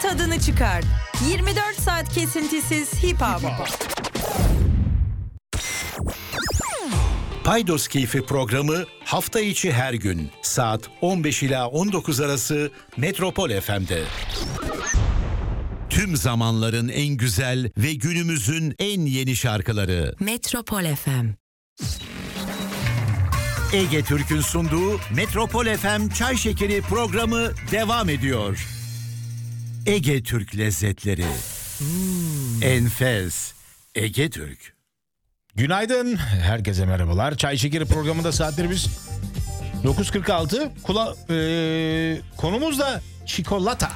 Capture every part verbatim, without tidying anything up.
tadını çıkar. yirmi dört saat kesintisiz hip hop. Paydos Keyfi programı hafta içi her gün saat on beş ila on dokuz arası Metropol F M'de. Tüm zamanların en güzel ve günümüzün en yeni şarkıları. Metropol F M. Ege Türk'ün sunduğu Metropol F M Çay Şekeri programı devam ediyor. Ege Türk lezzetleri. Hmm. Enfes. Ege Türk. Günaydın. Herkese merhabalar. Çay Şekeri programında saatleri biz dokuz kırk altı. Kula, e, konumuz da çikolata.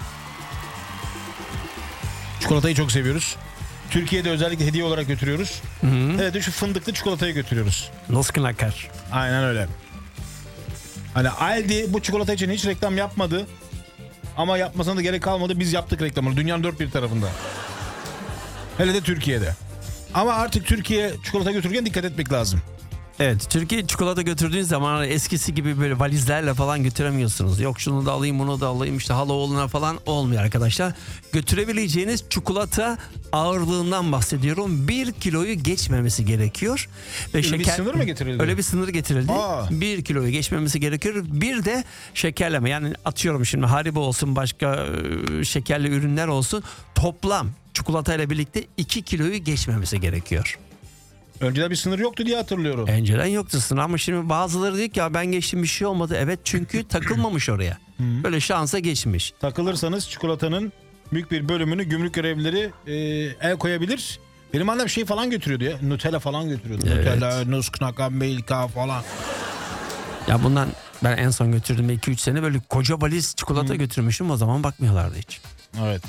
Çikolatayı çok seviyoruz. Türkiye'de özellikle hediye olarak götürüyoruz. Hı hı. Evet, şu fındıklı çikolatayı götürüyoruz. Nussknacker. Aynen öyle. Hani Aldi bu çikolata için hiç reklam yapmadı. Ama yapmasına da gerek kalmadı. Biz yaptık reklamını. Dünyanın dört bir tarafında. Hele de Türkiye'de. Ama artık Türkiye çikolata götürürken dikkat etmek lazım. Evet, Türkiye çikolata götürdüğün zaman eskisi gibi böyle valizlerle falan götüremiyorsunuz. Yok şunu da alayım, bunu da alayım, işte Haloğlu'na falan olmuyor arkadaşlar. Götürebileceğiniz çikolata ağırlığından bahsediyorum. Bir kiloyu geçmemesi gerekiyor. Ve öyle şeker... bir sınır mı getirildi? Öyle bir sınır getirildi. Aa. Bir kiloyu geçmemesi gerekiyor. Bir de şekerleme, yani atıyorum şimdi Haribo olsun, başka şekerli ürünler olsun. Toplam çikolatayla birlikte iki kiloyu geçmemesi gerekiyor. Önceden bir sınır yoktu diye hatırlıyorum. Önceden yoktu sınır ama şimdi bazıları diyor ki ya ben geçtim bir şey olmadı. Evet, çünkü takılmamış oraya. Böyle şansa geçmiş. Takılırsanız çikolatanın büyük bir bölümünü gümrük görevlileri e, el koyabilir. Benim annem şey falan götürüyordu ya. Nutella falan götürüyordu. Evet. Nutella, Nussknacker, Milka falan. Ya bundan ben en son götürdüğümde iki üç sene böyle koca valiz çikolata hmm. götürmüştüm. O zaman bakmıyorlardı hiç. Evet.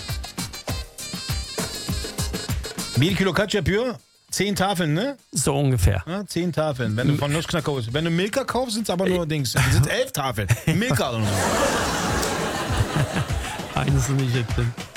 Bir kilo kaç yapıyor? zehn Tafeln, ne? So ungefähr. Ja, zehn Tafeln. Wenn du von Nussknacker kaufst. Wenn du Milka kaufst, sind es aber nur Dings. Sind elf Tafeln. Milka. Aynısını diyecektim.